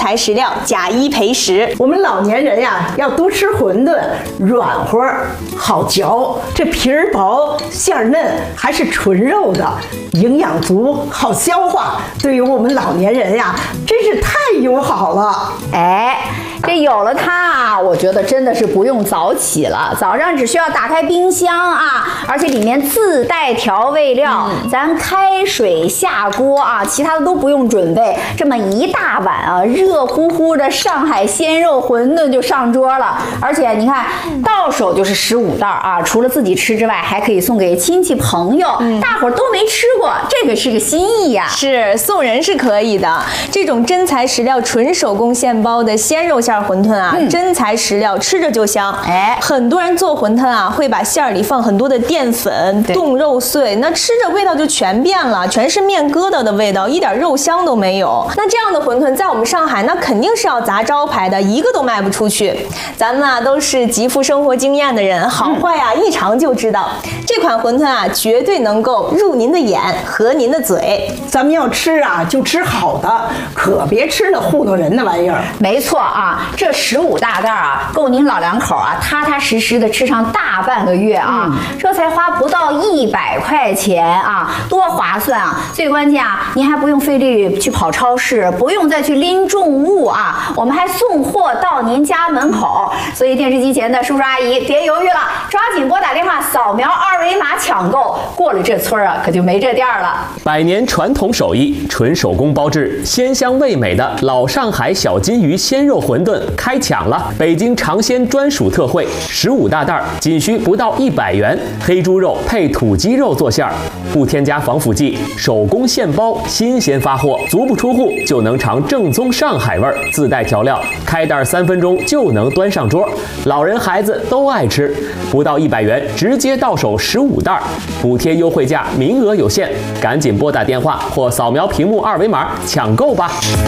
材食料，假一赔十。 我们老年人呀，要多吃馄饨，软和好嚼，这皮儿薄馅儿嫩，还是纯肉的，营养足，好消化。对于我们老年人呀，真是太友好了。 哎，这有了它啊，我觉得真的是不用早起了，早上只需要打开冰箱啊，而且里面自带调味料，咱开水下锅啊，其他的都不用准备，这么一大碗啊，热乎乎的上海鲜肉馄饨就上桌了。而且你看到手就是15袋啊，除了自己吃之外，还可以送给亲戚朋友，大伙儿都没吃过，这个是个心意呀。 是送人是可以的，这种真材实料、纯手工现包的鲜肉馅馄饨啊，真材实料，吃着就香。 哎， 很多人做馄饨啊，会把馅儿里放很多的淀粉、冻肉碎，那吃着味道就全变了，全是面疙瘩的味道，一点肉香都没有。那这样的馄饨在我们上海，那肯定是要砸招牌的，一个都卖不出去。咱们啊都是极富生活经验的人，好坏啊一尝就知道。这款馄饨啊，绝对能够入您的眼，合您的嘴。 咱们要吃啊，就吃好的，可别吃那糊弄人的玩意儿。 没错啊，这15大袋啊，够您老两口啊踏踏实实的吃上大半个月啊，这才花不到100块钱啊，多划算啊！最关键啊，您还不用费力去跑超市，不用再去拎重物啊，我们还送货到您家门口。所以电视机前的叔叔阿姨别犹豫了，抓紧拨打电话扫描2维码抢购，过了这村啊，可就没这店了。 100年传统手艺，纯手工包制，鲜香味美的老上海小金鱼鲜肉馄饨开抢了！北京尝鲜专属特惠，15大袋，仅需不到100元，黑猪肉配土鸡肉做馅儿，不添加防腐剂，手工现包，新鲜发货，足不出户就能尝正宗上海味儿，自带调料，开袋3分钟就能端上桌，老人孩子都爱吃，不到100元直接到手15袋，补贴优惠价，名额有限，赶紧拨打电话或扫描屏幕2维码抢购吧。